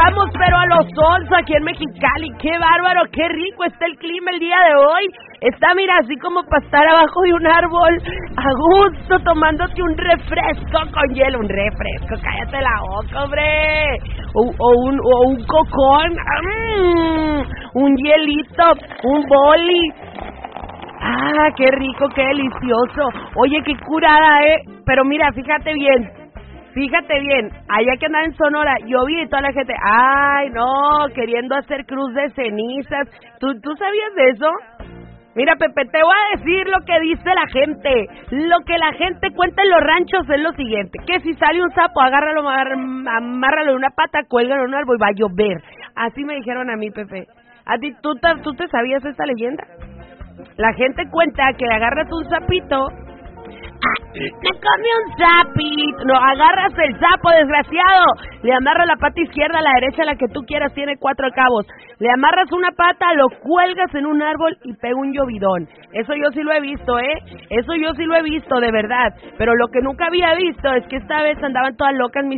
vamos pero a los Sonsa aquí en Mexicali. Qué bárbaro, qué rico está el clima el día de hoy. Está, mira, así como para estar abajo de un árbol, a gusto, tomándote un refresco con hielo. Un refresco, cállate la boca, hombre. O un cocón, un hielito, un boli. Ah, qué rico, qué delicioso. Oye, qué curada, Pero mira, fíjate bien, allá que andaba en Sonora, yo vi toda la gente, ay, no, queriendo hacer cruz de cenizas. ¿Tú sabías de eso? Mira, Pepe, te voy a decir lo que dice la gente. Lo que la gente cuenta en los ranchos es lo siguiente, que si sale un sapo, agárralo, amárralo de una pata, cuélgalo en un árbol y va a llover. Así me dijeron a mí, Pepe. ¿A ti, tú te sabías esta leyenda? La gente cuenta que agarras un sapito. Me comí un sapito. No, agarras el sapo, desgraciado. Le amarras la pata izquierda, la derecha, la que tú quieras, tiene 4 cabos. Le amarras una pata, lo cuelgas en un árbol y pega un llovidón. Eso yo sí lo he visto, Eso yo sí lo he visto, de verdad. Pero lo que nunca había visto es que esta vez andaban todas locas mis